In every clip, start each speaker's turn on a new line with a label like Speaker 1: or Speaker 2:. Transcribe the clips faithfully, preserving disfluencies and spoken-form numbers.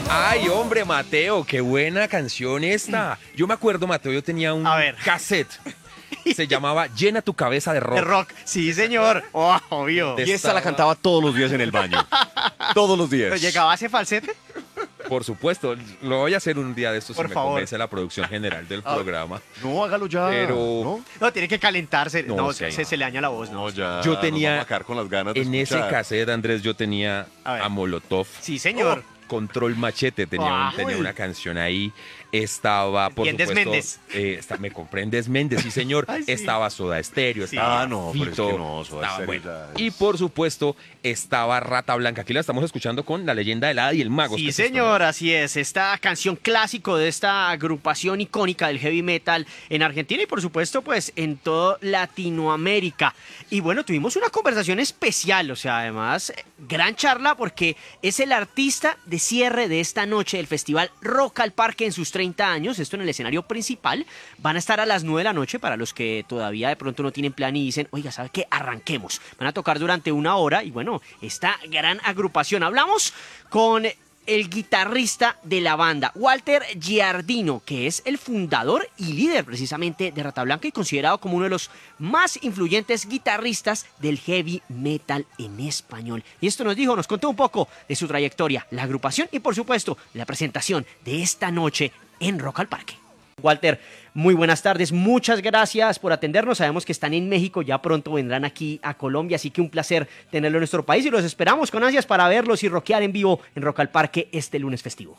Speaker 1: Ay, hombre, Mateo, qué buena canción esta. Yo me acuerdo, Mateo, yo tenía un
Speaker 2: A ver.
Speaker 1: cassette. Se llamaba Llena tu cabeza de rock.
Speaker 2: De rock, sí, señor. Oh, obvio.
Speaker 1: De-
Speaker 3: Y esta la cantaba todos los días en el baño. Todos los
Speaker 2: ¿Pero
Speaker 3: días.
Speaker 2: llegaba ese falsete?
Speaker 1: Por supuesto, lo voy a hacer un día de estos
Speaker 2: Por
Speaker 1: si me
Speaker 2: favor.
Speaker 1: convence la producción general del
Speaker 2: Ah.
Speaker 1: programa.
Speaker 3: No, hágalo ya.
Speaker 1: Pero-
Speaker 3: ¿no?
Speaker 2: No, tiene que calentarse.
Speaker 1: No,
Speaker 2: No,
Speaker 1: sí,
Speaker 2: se,
Speaker 1: no.
Speaker 2: se le daña la voz, ¿no?
Speaker 3: No, ya.
Speaker 1: Yo
Speaker 3: nos
Speaker 1: tenía-
Speaker 3: vamos a quedar con las ganas de
Speaker 1: En ese
Speaker 3: escuchar.
Speaker 1: cassette, Andrés, yo tenía
Speaker 2: A ver.
Speaker 1: a Molotov.
Speaker 2: Sí, señor.
Speaker 1: Control Machete tenía, un-
Speaker 2: Ah,
Speaker 1: tenía
Speaker 2: uy.
Speaker 1: una canción ahí. Estaba, por
Speaker 2: Bien
Speaker 1: supuesto.
Speaker 2: Desméndez.
Speaker 1: eh, está- me compré en Desméndez, sí, señor.
Speaker 2: Ay, sí.
Speaker 1: Estaba Soda Stereo,
Speaker 2: Sí.
Speaker 1: estaba
Speaker 3: Ah, no, pero es
Speaker 1: Fito,
Speaker 3: que no, Soda
Speaker 1: estaba
Speaker 3: Stereo
Speaker 1: bueno.
Speaker 3: ya
Speaker 1: Y
Speaker 3: es-
Speaker 1: por supuesto, estaba Rata Blanca. Aquí la estamos escuchando con La Leyenda del Hada y el Mago.
Speaker 2: Sí, señor, así es. Esta canción clásico de esta agrupación icónica del heavy metal en Argentina y por supuesto pues en toda Latinoamérica. Y bueno, tuvimos una conversación especial, o sea, además, eh, gran charla porque es el artista de cierre de esta noche del festival Rock al Parque en sus treinta años, esto en el escenario principal. Van a estar a las nueve de la noche para los que todavía de pronto no tienen plan y dicen, oiga, ¿sabe qué? Arranquemos. Van a tocar durante una hora y bueno, esta gran agrupación. Hablamos con el guitarrista de la banda, Walter Giardino, que es el fundador y líder precisamente de Rata Blanca y considerado como uno de los más influyentes guitarristas del heavy metal en español. Y esto nos dijo, nos contó un poco de su trayectoria, la agrupación y por supuesto la presentación de esta noche en Rock al Parque. Walter, muy buenas tardes, muchas gracias por atendernos, sabemos que están en México, ya pronto vendrán aquí a Colombia, así que un placer tenerlo en nuestro país y los esperamos con ansias para verlos y rockear en vivo en Rock al Parque este lunes festivo.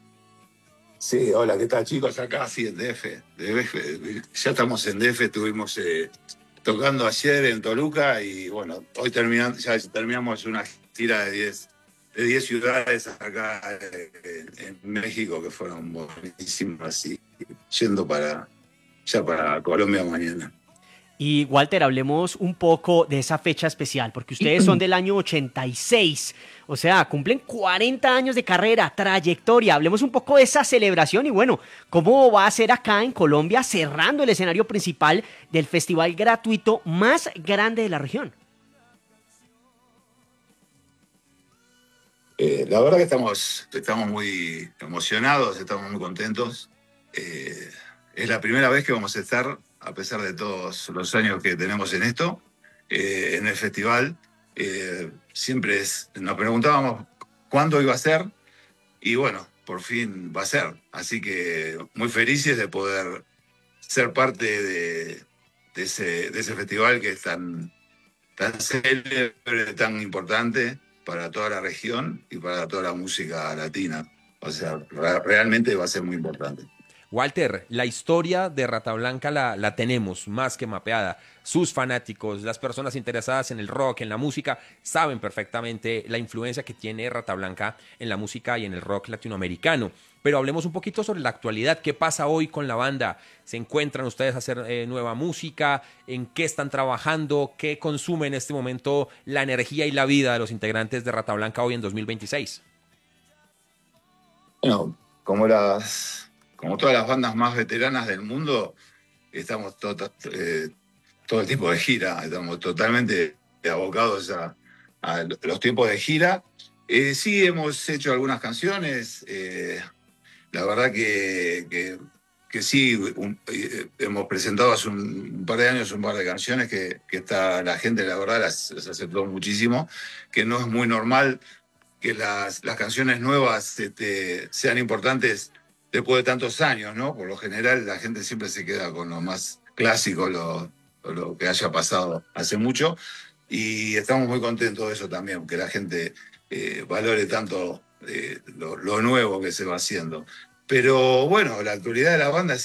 Speaker 4: Sí, hola, ¿qué tal chicos? Acá sí en D F. D F, ya estamos en D F, estuvimos eh, tocando ayer en Toluca y bueno, hoy terminan, ya terminamos una gira de diez de diez ciudades acá eh, en México que fueron buenísimas y yendo para ya para Colombia mañana.
Speaker 2: Y Walter, hablemos un poco de esa fecha especial, porque ustedes son del año ochenta y seis, o sea, cumplen cuarenta años de carrera, trayectoria. Hablemos un poco de esa celebración y bueno, cómo va a ser acá en Colombia cerrando el escenario principal del festival gratuito más grande de la región.
Speaker 4: Eh, la verdad que estamos, estamos muy emocionados, estamos muy contentos. Eh, es la primera vez que vamos a estar, a pesar de todos los años que tenemos en esto, eh, en el festival. Eh, siempre es, nos preguntábamos cuándo iba a ser y bueno, por fin va a ser. Así que muy felices de poder ser parte de, de, ese, de ese festival que es tan, tan célebre, tan importante para toda la región y para toda la música latina. O sea, re- realmente va a ser muy importante.
Speaker 1: Walter, la historia de Rata Blanca la, la tenemos más que mapeada. Sus fanáticos, las personas interesadas en el rock, en la música, saben perfectamente la influencia que tiene Rata Blanca en la música y en el rock latinoamericano. Pero hablemos un poquito sobre la actualidad. ¿Qué pasa hoy con la banda? ¿Se encuentran ustedes a hacer eh, nueva música? ¿En qué están trabajando? ¿Qué consume en este momento la energía y la vida de los integrantes de Rata Blanca hoy en dos mil veintiséis?
Speaker 4: Bueno, como las como todas las bandas más veteranas del mundo, estamos to- to- eh, todo el tiempo de gira, estamos totalmente abocados a, a los tiempos de gira. Eh, sí, hemos hecho algunas canciones, eh, la verdad que, que, que sí, un- eh, hemos presentado hace un, un par de años un par de canciones que, que está, la gente, la verdad, las, las aceptó muchísimo, que no es muy normal que las, las canciones nuevas este, sean importantes después de tantos años, ¿no? Por lo general la gente siempre se queda con lo más clásico, lo, lo que haya pasado hace mucho, y estamos muy contentos de eso también, que la gente eh, valore tanto eh, lo, lo nuevo que se va haciendo. Pero bueno, la actualidad de la banda es